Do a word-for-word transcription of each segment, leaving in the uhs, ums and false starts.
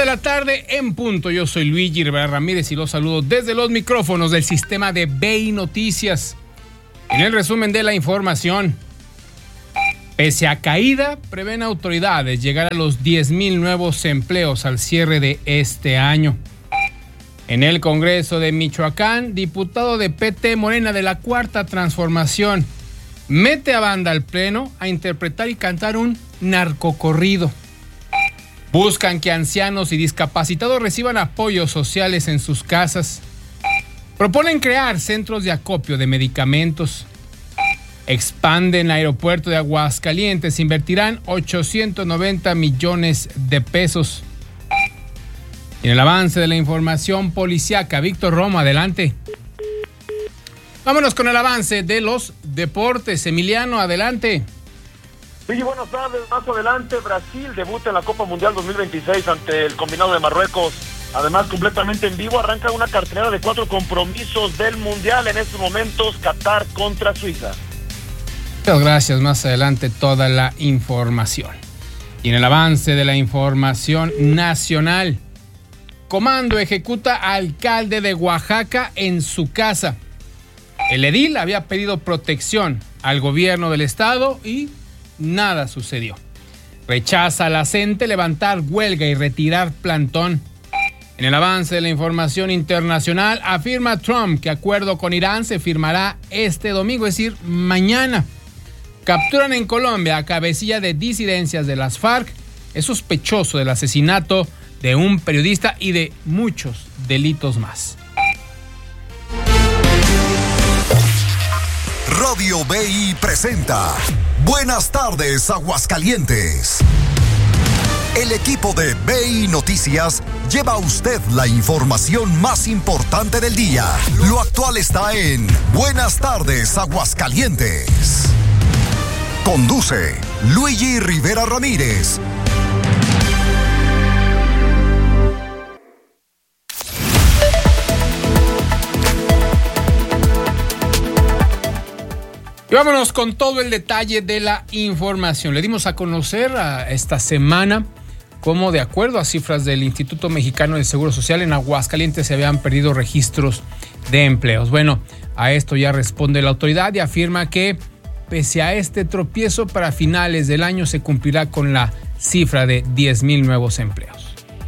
de la tarde en punto. Yo soy Luigi Rivera Ramírez y los saludo desde los micrófonos del sistema de B I Noticias. En el resumen de la información, pese a caída, prevén autoridades llegar a los diez mil nuevos empleos al cierre de este año. En el Congreso de Michoacán, diputado de P T Morena de la Cuarta Transformación mete a banda al pleno a interpretar y cantar un narcocorrido. Buscan que ancianos y discapacitados reciban apoyos sociales en sus casas. Proponen crear centros de acopio de medicamentos. Expanden el aeropuerto de Aguascalientes. Invertirán ochocientos noventa millones de pesos. En el avance de la información policíaca, Víctor Romo, adelante. Vámonos con el avance de los deportes. Emiliano, adelante. Sí, buenas tardes. Más adelante, Brasil debuta en la Copa Mundial dos mil veintiséis ante el combinado de Marruecos. Además, completamente en vivo, arranca una cartelera de cuatro compromisos del Mundial. En estos momentos, Qatar contra Suiza. Muchas gracias. Más adelante, toda la información. Y en el avance de la información nacional, comando ejecuta a alcalde de Oaxaca en su casa. El edil había pedido protección al gobierno del estado y nada sucedió. Rechaza a la CENTE levantar huelga y retirar plantón. En el avance de la información internacional, afirma Trump que acuerdo con Irán se firmará este domingo, es decir, mañana. Capturan en Colombia a cabecilla de disidencias de las FARC. Es sospechoso del asesinato de un periodista y de muchos delitos más. Radio B I presenta Buenas tardes, Aguascalientes. El equipo de B I Noticias lleva a usted la información más importante del día. Lo actual está en Buenas tardes, Aguascalientes. Conduce Luigi Rivera Ramírez. Y vámonos con todo el detalle de la información. Le dimos a conocer a esta semana cómo, de acuerdo a cifras del Instituto Mexicano de Seguro Social, en Aguascalientes se habían perdido registros de empleos. Bueno, a esto ya responde la autoridad y afirma que, pese a este tropiezo, para finales del año se cumplirá con la cifra de diez mil nuevos empleos.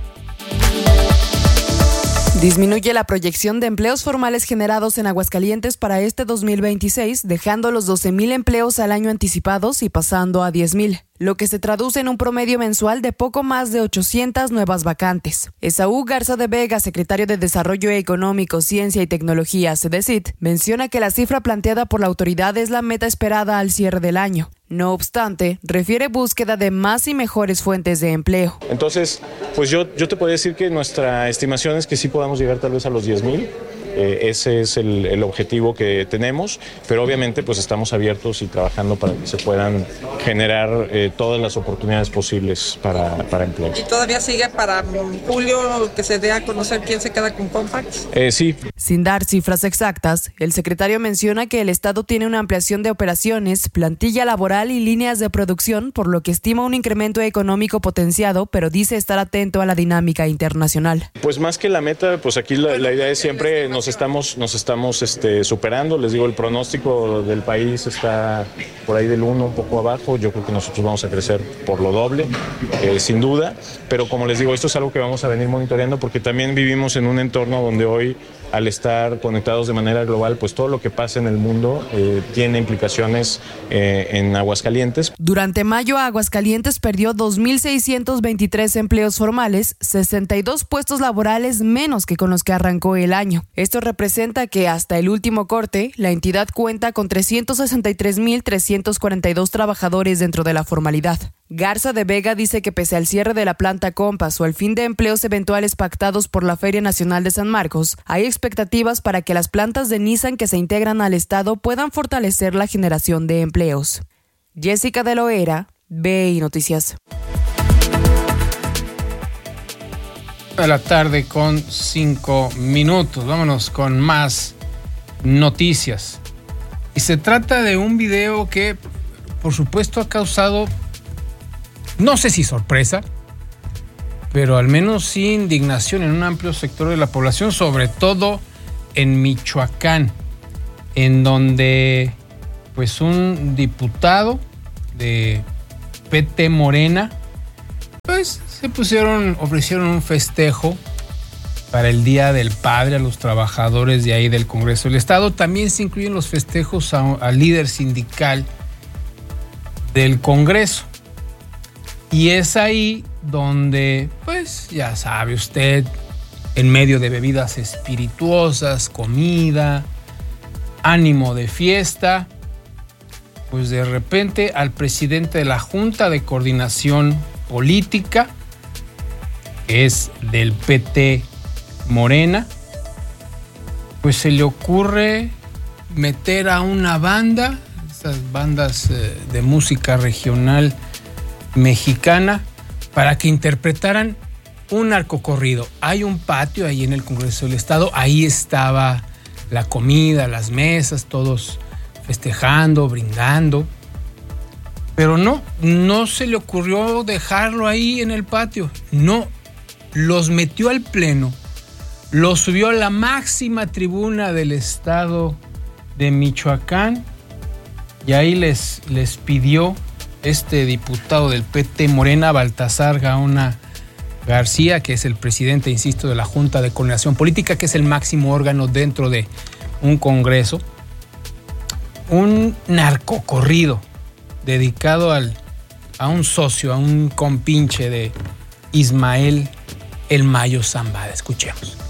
Disminuye la proyección de empleos formales generados en Aguascalientes para este dos mil veintiséis, dejando los doce mil empleos al año anticipados y pasando a diez mil, lo que se traduce en un promedio mensual de poco más de ochocientas nuevas vacantes. Esaú Garza de Vega, secretario de Desarrollo Económico, Ciencia y Tecnología, CEDECIT, menciona que la cifra planteada por la autoridad es la meta esperada al cierre del año. No obstante, refiere búsqueda de más y mejores fuentes de empleo. Entonces, pues yo, yo te puedo decir que nuestra estimación es que sí podamos llegar tal vez a los diez mil. Eh, ese es el, el objetivo que tenemos, pero obviamente pues estamos abiertos y trabajando para que se puedan generar eh, todas las oportunidades posibles para, para empleo. ¿Y todavía sigue para julio que se dé a conocer quién se queda con Compax? Eh, sí. Sin dar cifras exactas, el secretario menciona que el Estado tiene una ampliación de operaciones, plantilla laboral y líneas de producción, por lo que estima un incremento económico potenciado, pero dice estar atento a la dinámica internacional. Pues más que la meta, pues aquí la, la idea es siempre nos estamos, nos estamos este, superando. Les digo, el pronóstico del país está por ahí del uno, un poco abajo. Yo creo que nosotros vamos a crecer por lo doble, eh, sin duda. Pero como les digo, esto es algo que vamos a venir monitoreando porque también vivimos en un entorno donde hoy, al estar conectados de manera global, pues todo lo que pasa en el mundo eh, tiene implicaciones eh, en Aguascalientes. Durante mayo, Aguascalientes perdió dos mil seiscientos veintitrés empleos formales, sesenta y dos puestos laborales menos que con los que arrancó el año. Esto representa que hasta el último corte, la entidad cuenta con trescientos sesenta y tres mil trescientos cuarenta y dos trabajadores dentro de la formalidad. Garza de Vega dice que pese al cierre de la planta Compass o al fin de empleos eventuales pactados por la Feria Nacional de San Marcos, hay expectativas para que las plantas de Nissan que se integran al Estado puedan fortalecer la generación de empleos. Jessica de Loera, B I Noticias. A la tarde con cinco minutos. Vámonos con más noticias. Y se trata de un video que, por supuesto, ha causado, no sé si sorpresa, pero al menos sí indignación en un amplio sector de la población, sobre todo en Michoacán, en donde pues un diputado de P T Morena pues se pusieron, ofrecieron un festejo para el Día del Padre a los trabajadores de ahí del Congreso del Estado. También se incluyen los festejos al líder sindical del Congreso. Y es ahí donde, pues ya sabe usted, en medio de bebidas espirituosas, comida, ánimo de fiesta, pues de repente al presidente de la Junta de Coordinación Política, que es del P T Morena, pues se le ocurre meter a una banda, esas bandas eh, de música regional mexicana, para que interpretaran un narcocorrido. Hay un patio ahí en el Congreso del Estado, ahí estaba la comida, las mesas, todos festejando, brindando, pero no, no se le ocurrió dejarlo ahí en el patio, no, los metió al pleno, los subió a la máxima tribuna del estado de Michoacán y ahí les, les pidió este diputado del P T Morena, Baltasar Gaona García, que es el presidente, insisto, de la Junta de Coordinación Política, que es el máximo órgano dentro de un congreso, un narcocorrido dedicado al, a un socio, a un compinche de Ismael El Mayo Zambada. Escuchemos.